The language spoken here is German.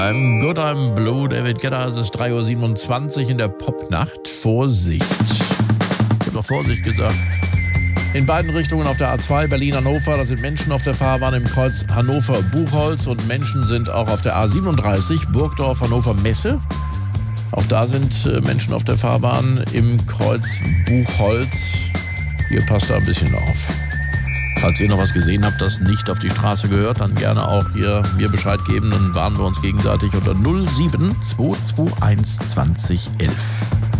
I'm good, I'm blue, David Guetta, es ist 3:27 Uhr in der Popnacht. Vorsicht. Ich habe doch Vorsicht gesagt. In beiden Richtungen auf der A2 Berlin-Hannover, da sind Menschen auf der Fahrbahn im Kreuz Hannover-Buchholz und Menschen sind auch auf der A37 Burgdorf-Hannover-Messe. Auch da sind Menschen auf der Fahrbahn im Kreuz Buchholz. Ihr passt da ein bisschen auf. Falls ihr noch was gesehen habt, das nicht auf die Straße gehört, dann gerne auch hier mir Bescheid geben. Dann warnen wir uns gegenseitig unter 07 221 20 11.